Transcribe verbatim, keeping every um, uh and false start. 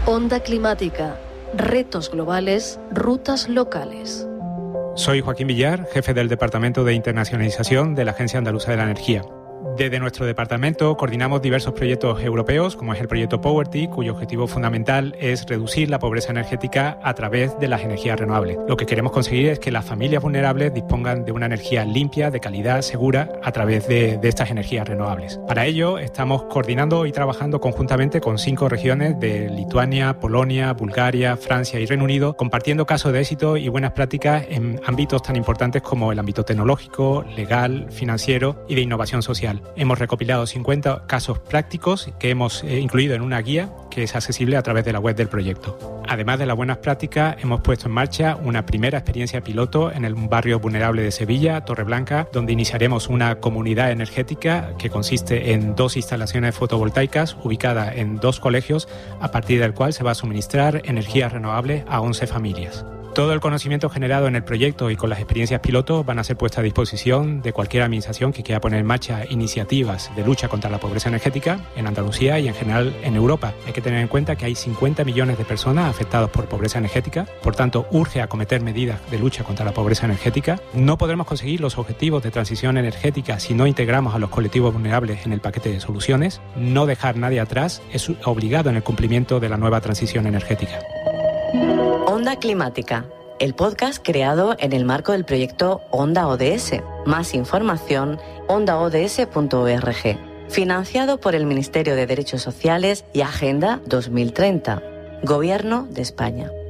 Onda climática, retos globales, rutas locales. Soy Joaquín Villar, jefe del Departamento de Internacionalización de la Agencia Andaluza de la Energía. Desde nuestro departamento coordinamos diversos proyectos europeos, como es el proyecto Poverty, cuyo objetivo fundamental es reducir la pobreza energética a través de las energías renovables. Lo que queremos conseguir es que las familias vulnerables dispongan de una energía limpia, de calidad, segura, a través de, de estas energías renovables. Para ello, estamos coordinando y trabajando conjuntamente con cinco regiones de Lituania, Polonia, Bulgaria, Francia y Reino Unido, compartiendo casos de éxito y buenas prácticas en ámbitos tan importantes como el ámbito tecnológico, legal, financiero y de innovación social. Hemos recopilado cincuenta casos prácticos que hemos eh, incluido en una guía que es accesible a través de la web del proyecto. Además de las buenas prácticas, hemos puesto en marcha una primera experiencia piloto en el barrio vulnerable de Sevilla, Torreblanca, donde iniciaremos una comunidad energética que consiste en dos instalaciones fotovoltaicas ubicadas en dos colegios, a partir del cual se va a suministrar energías renovables a once familias. Todo el conocimiento generado en el proyecto y con las experiencias piloto van a ser puestas a disposición de cualquier administración que quiera poner en marcha iniciativas de lucha contra la pobreza energética en Andalucía y en general en Europa. Hay que tener en cuenta que hay cincuenta millones de personas afectadas por pobreza energética, por tanto urge acometer medidas de lucha contra la pobreza energética. No podremos conseguir los objetivos de transición energética si no integramos a los colectivos vulnerables en el paquete de soluciones. No dejar nadie atrás es obligado en el cumplimiento de la nueva transición energética. Onda Climática, el podcast creado en el marco del proyecto Onda O D S. Más información, onda o d s punto org. Financiado por el Ministerio de Derechos Sociales y Agenda dos mil treinta. Gobierno de España.